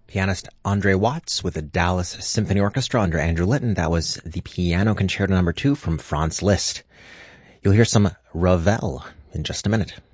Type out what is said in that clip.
Pianist Andre Watts with the Dallas Symphony Orchestra under Andrew Litton. That was the Piano Concerto No. 2 from Franz Liszt. You'll hear some Ravel in just a minute.